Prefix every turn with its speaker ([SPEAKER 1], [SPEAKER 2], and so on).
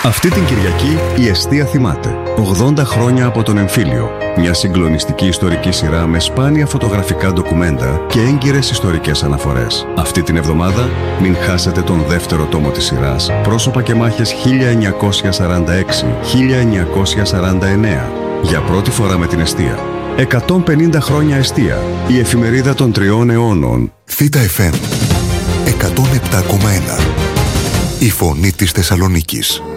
[SPEAKER 1] Αυτή την Κυριακή η Εστία θυμάται 80 χρόνια από τον εμφύλιο. Μια συγκλονιστική ιστορική σειρά με σπάνια φωτογραφικά ντοκουμέντα και έγκυρες ιστορικές αναφορές. Αυτή την εβδομάδα μην χάσετε τον δεύτερο τόμο της σειράς «Πρόσωπα και μάχες 1946-1949». Για πρώτη φορά με την Εστία. 150 χρόνια Εστία. Η εφημερίδα των 3 αιώνων.
[SPEAKER 2] Θήτα FM 107,1. Η φωνή της Θεσσαλονίκης.